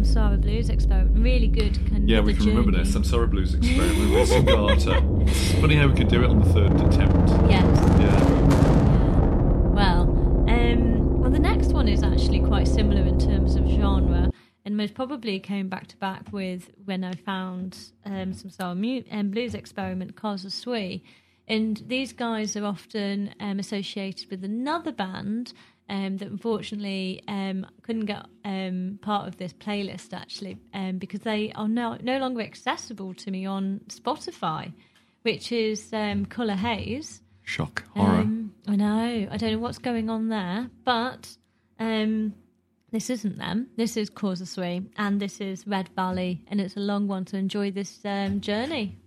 Samsara Blues Experiment. Really good. Yeah, we can remember this. Samsara Blues Experiment with Sugata. It's funny how we could do it on the third attempt. Yes. Yeah. Well, the next one is actually quite similar in terms of genre, and most probably came back to back with when I found Samsara Blues Experiment, Kaza Sui. And these guys are often associated with another band that unfortunately couldn't get part of this playlist, actually, because they are no longer accessible to me on Spotify, which is Colour Haze. Shock. Horror. I know. I don't know what's going on there, but this isn't them. This is Kaza Sui, and this is Red Valley, and it's a long one, to enjoy this journey.